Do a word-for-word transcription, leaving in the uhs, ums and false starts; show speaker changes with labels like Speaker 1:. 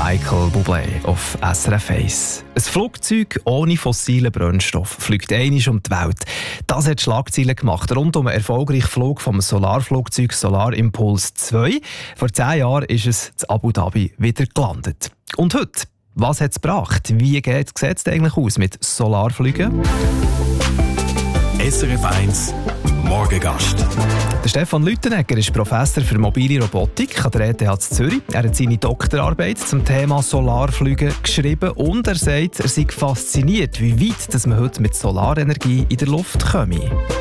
Speaker 1: Michael Bublé auf S R F eins. Ein Flugzeug ohne fossilen Brennstoff fliegt einmal um die Welt. Das hat Schlagzeilen gemacht rund um den erfolgreichen Flug vom Solarflugzeug Solar Impulse zwei. Vor zehn Jahren ist es in Abu Dhabi wieder gelandet. Und heute? Was hat es gebracht? Wie geht es eigentlich aus mit Solarflügen?
Speaker 2: S R F eins Morgengast.
Speaker 1: Der Stefan Lüttenegger ist Professor für mobile Robotik an der E T H Zürich. Er hat seine Doktorarbeit zum Thema Solarflüge geschrieben und er sagt, er sei fasziniert, wie weit dass man heute mit Solarenergie in der Luft komme.